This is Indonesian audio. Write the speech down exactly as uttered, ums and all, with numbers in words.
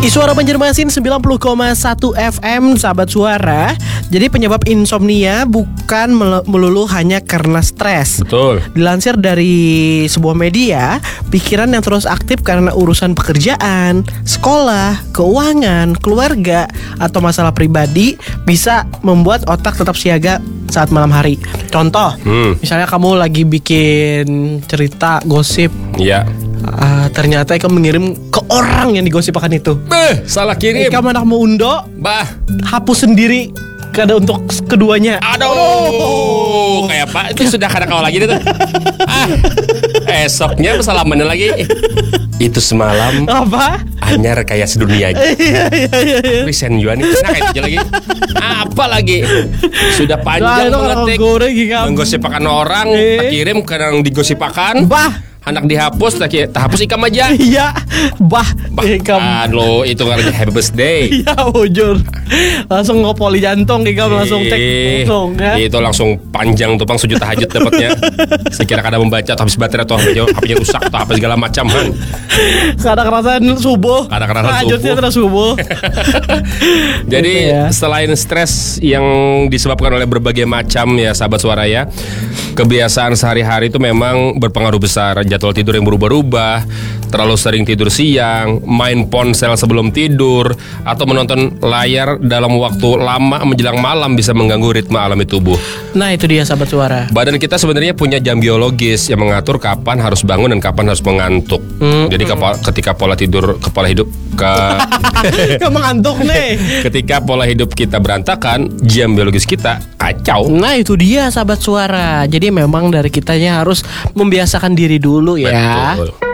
Suara Banjarmasin sembilan puluh koma satu F M, sahabat suara. Jadi penyebab insomnia bukan melulu hanya karena stres. Betul. Dilansir dari sebuah media, pikiran yang terus aktif karena urusan pekerjaan, sekolah, keuangan, keluarga, atau masalah pribadi bisa membuat otak tetap siaga saat malam hari. Contoh, hmm. misalnya kamu lagi bikin cerita gosip. Iya. Uh, ternyata Ika mengirim ke orang yang digosipkan itu. Beh, salah kirim. Ika manak mau undo, bah, hapus sendiri kada untuk keduanya. Aduh, oh. Kayak apa? Itu sudah kada kau lagi deh tuh. Ah, esoknya salamannya lagi. Itu semalam. Apa? Anyar kayak sedunia aja. Iya iya iya. Present Yuan itu nah kayak aja lagi. Apa lagi? Sudah panjang nah, mengetik menggosipakan orang, tak kirim kadang digosipakan. Bah. Anak dihapus, lagi tak hapus ikam aja. Iya, bah, bah ikam. Aduh, itu karena happy birthday. Iya, ujur. Langsung ngopoli jantung, ikam langsung cek langsung kan. Itu langsung panjang tuh, pang sujud tahajud dapatnya. Sekira kadang membaca, habis baterai atau H P-nya rusak atau apa segala macam kan. Kadang kerasan subuh. Kadang kerasan subuh. Tahajudnya terus subuh. Jadi ya, selain stres yang disebabkan oleh berbagai macam ya sahabat suara ya, kebiasaan sehari-hari itu memang berpengaruh besar. Jadwal tidur yang berubah-ubah, terlalu sering tidur siang, main ponsel sebelum tidur, atau menonton layar dalam waktu lama menjelang malam bisa mengganggu ritme alami tubuh. Nah itu dia sahabat suara. Badan kita sebenarnya punya jam biologis yang mengatur kapan harus bangun dan kapan harus mengantuk. Hmm. Jadi ketika pola tidur, kepala hidup ke mengantuk nih. Ketika pola hidup kita berantakan, jam biologis kita kacau. Nah itu dia sahabat suara. Jadi memang dari kitanya harus membiasakan diri dulu ya. Betul.